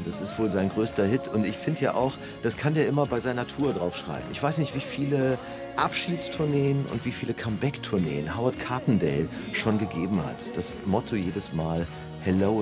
Das ist wohl sein größter Hit. Und ich finde ja auch, das kann der immer bei seiner Tour draufschreiben. Ich weiß nicht, wie viele Abschiedstourneen und wie viele Comeback-Tourneen Howard Carpendale schon gegeben hat. Das Motto jedes Mal: Hello